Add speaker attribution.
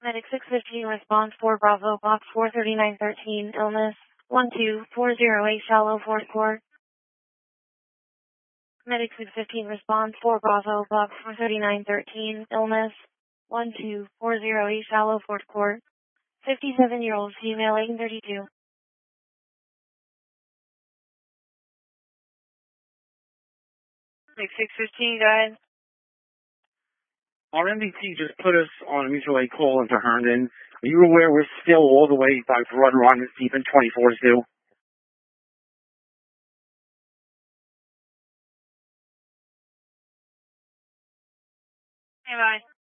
Speaker 1: Medic 615 response 4 Bravo box 43913 illness 12408 shallow 4th court. Medic 615 response 4 Bravo box 43913 illness 12408 shallow 4th court. 57-year-old female 1832. Medic 615 go ahead.
Speaker 2: Our MDT just put us on a mutual aid call into Herndon. Are you aware we're still all the way by Broad Run deep in 24 zoo?
Speaker 1: Hey, bye.